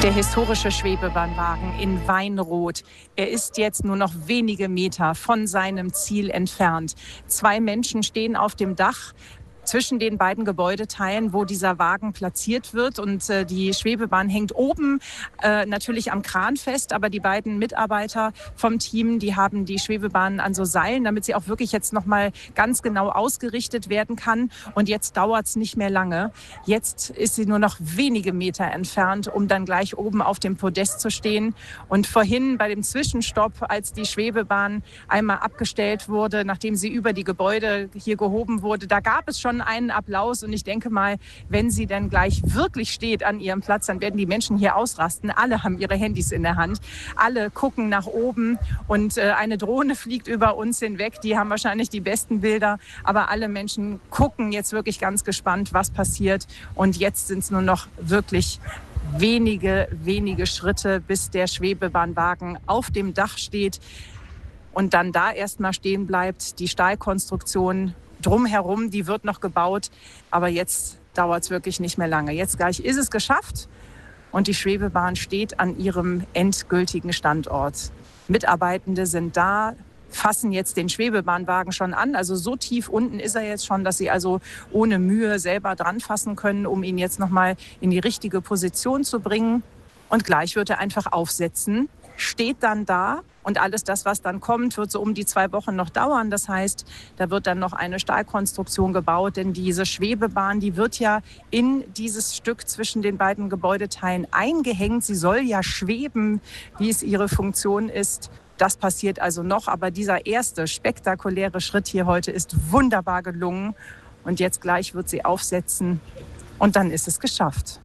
Der historische Schwebebahnwagen in Weinrot. Er ist jetzt nur noch wenige Meter von seinem Ziel entfernt. 2 Menschen stehen auf dem Dach zwischen den beiden Gebäudeteilen, wo dieser Wagen platziert wird. Und die Schwebebahn hängt oben natürlich am Kran fest. Aber die beiden Mitarbeiter vom Team, die haben die Schwebebahn an so Seilen, damit sie auch wirklich jetzt noch mal ganz genau ausgerichtet werden kann. Und jetzt dauert es nicht mehr lange. Jetzt ist sie nur noch wenige Meter entfernt, um dann gleich oben auf dem Podest zu stehen. Und vorhin bei dem Zwischenstopp, als die Schwebebahn einmal abgestellt wurde, nachdem sie über die Gebäude hier gehoben wurde, da gab es schon einen Applaus. Und ich denke mal, wenn sie dann gleich wirklich steht an ihrem Platz, dann werden die Menschen hier ausrasten. Alle haben ihre Handys in der Hand. Alle gucken nach oben und eine Drohne fliegt über uns hinweg. Die haben wahrscheinlich die besten Bilder. Aber alle Menschen gucken jetzt wirklich ganz gespannt, was passiert. Und jetzt sind es nur noch wirklich wenige Schritte, bis der Schwebebahnwagen auf dem Dach steht und dann da erstmal stehen bleibt. Die Stahlkonstruktion drumherum, die wird noch gebaut, aber jetzt dauert es wirklich nicht mehr lange. Jetzt gleich ist es geschafft und die Schwebebahn steht an ihrem endgültigen Standort. Mitarbeitende sind da, fassen jetzt den Schwebebahnwagen schon an. Also so tief unten ist er jetzt schon, dass sie also ohne Mühe selber dran fassen können, um ihn jetzt nochmal in die richtige Position zu bringen. Und gleich wird er einfach aufsetzen, steht dann da. Und alles das, was dann kommt, wird so um die 2 Wochen noch dauern. Das heißt, da wird dann noch eine Stahlkonstruktion gebaut. Denn diese Schwebebahn, die wird ja in dieses Stück zwischen den beiden Gebäudeteilen eingehängt. Sie soll ja schweben, wie es ihre Funktion ist. Das passiert also noch. Aber dieser erste spektakuläre Schritt hier heute ist wunderbar gelungen. Und jetzt gleich wird sie aufsetzen. Und dann ist es geschafft.